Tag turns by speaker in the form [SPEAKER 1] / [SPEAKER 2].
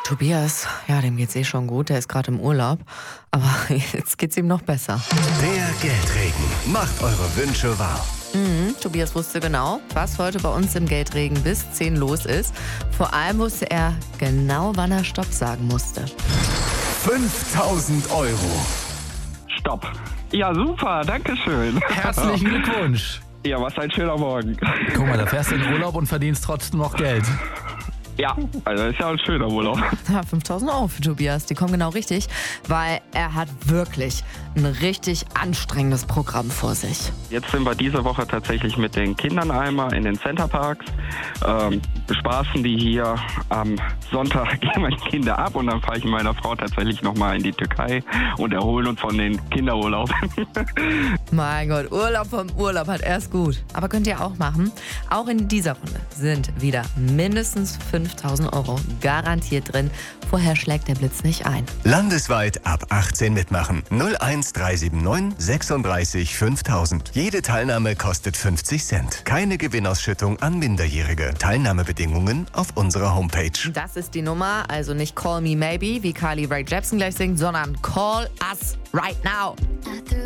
[SPEAKER 1] Tobias, ja, dem geht's schon gut. Der ist gerade im Urlaub. Aber jetzt geht's ihm noch besser.
[SPEAKER 2] Der Geldregen macht eure Wünsche wahr.
[SPEAKER 1] Tobias wusste genau, was heute bei uns im Geldregen bis 10 los ist. Vor allem wusste er genau, wann er Stopp sagen musste.
[SPEAKER 2] 5.000 Euro.
[SPEAKER 3] Stopp. Ja, super, danke schön.
[SPEAKER 4] Herzlichen Glückwunsch.
[SPEAKER 3] Ja, was ein schöner Morgen.
[SPEAKER 4] Guck mal, da fährst du in Urlaub und verdienst trotzdem noch Geld.
[SPEAKER 3] Ja, also ist ja ein schöner Urlaub.
[SPEAKER 1] Ja, 5.000 Euro für Tobias, die kommen genau richtig, weil er hat wirklich ein richtig anstrengendes Programm vor sich.
[SPEAKER 3] Jetzt sind wir diese Woche tatsächlich mit den Kindern einmal in den Centerparks. Bespaßen die hier. Am Sonntag gehen wir die Kinder ab und dann fahre ich mit meiner Frau tatsächlich nochmal in die Türkei und erholen uns von den Kinderurlaub.
[SPEAKER 1] Mein Gott, Urlaub vom Urlaub hat erst gut. Aber könnt ihr auch machen. Auch in dieser Runde sind wieder mindestens 5.000 Euro garantiert drin. Vorher schlägt der Blitz nicht ein.
[SPEAKER 2] Landesweit ab 18 mitmachen. 01379 36 5000. Jede Teilnahme kostet 50 Cent. Keine Gewinnausschüttung an Minderjährige. Teilnahmebedingungen auf unserer Homepage.
[SPEAKER 1] Das ist die Nummer, also nicht Call Me Maybe, wie Carly Rae Jepsen gleich singt, sondern Call Us Right Now.